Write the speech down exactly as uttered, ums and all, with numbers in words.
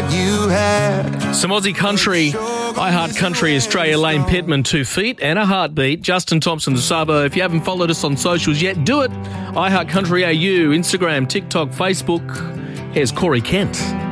you had. Some Aussie country, I Heart Country Australia, Lane Pittman, Two Feet and a Heartbeat. Justin Thompson, the Sabo. If you haven't followed us on socials yet, do it. I Heart Country A U, Instagram, TikTok, Facebook. Here's Corey Kent.